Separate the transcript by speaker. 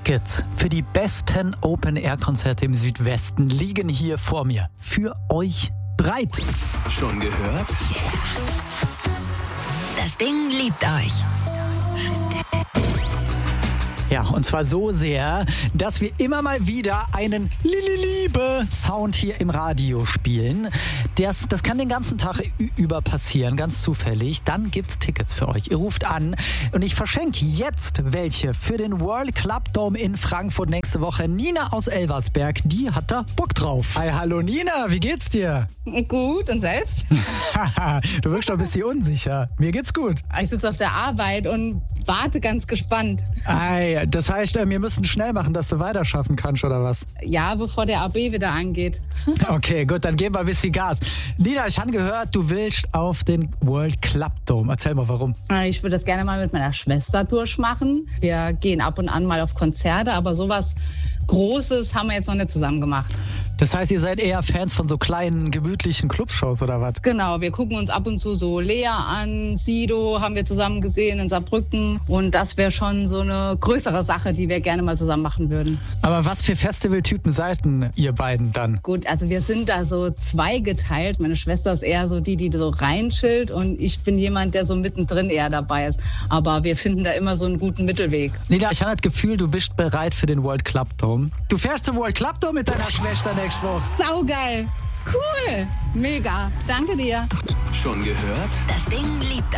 Speaker 1: Tickets für die besten Open-Air-Konzerte im Südwesten liegen hier vor mir. Für euch bereit.
Speaker 2: Schon gehört?
Speaker 3: Das Ding liebt euch.
Speaker 1: Ja, und zwar so sehr, dass wir immer mal wieder einen Liebe-Sound hier im Radio spielen. Das kann den ganzen Tag über passieren, ganz zufällig. Dann gibt's Tickets für euch. Ihr ruft an und ich verschenke jetzt welche für den World Club Dome in Frankfurt nächste Woche. Nina aus Elversberg, die hat da Bock drauf. Hi, hallo Nina, wie geht's dir?
Speaker 4: Gut, und selbst?
Speaker 1: Du wirkst doch ein bisschen unsicher. Mir geht's gut.
Speaker 4: Ich sitze auf der Arbeit und warte ganz gespannt.
Speaker 1: Ei, das heißt, wir müssen schnell machen, dass du weiterschaffen kannst, oder was?
Speaker 4: Ja, bevor der AB wieder angeht.
Speaker 1: Okay, gut, dann geben wir ein bisschen Gas. Nina, ich habe gehört, du willst auf den World Club Dome. Erzähl mal, warum.
Speaker 4: Ich würde das gerne mal mit meiner Schwester durchmachen. Wir gehen ab und an mal auf Konzerte, aber sowas Großes haben wir jetzt noch nicht zusammen gemacht.
Speaker 1: Das heißt, ihr seid eher Fans von so kleinen, gemütlichen Clubshows, oder was?
Speaker 4: Genau, wir gucken uns ab und zu so Lea an, Sido haben wir zusammen gesehen in Saarbrücken. Und das wäre schon so eine größere Sache, die wir gerne mal zusammen machen würden.
Speaker 1: Aber was für Festivaltypen seid denn ihr beiden dann?
Speaker 4: Gut, also wir sind da so zweigeteilt. Meine Schwester ist eher so die so reinchillt und ich bin jemand, der so mittendrin eher dabei ist. Aber wir finden da immer so einen guten Mittelweg.
Speaker 1: Nina, ich habe das Gefühl, du bist bereit für den World Club Dome. Du fährst zum World Club Dome mit deiner Schwester nächste Woche.
Speaker 4: Saugeil. Cool. Mega. Danke dir.
Speaker 2: Schon gehört?
Speaker 3: Das Ding liebt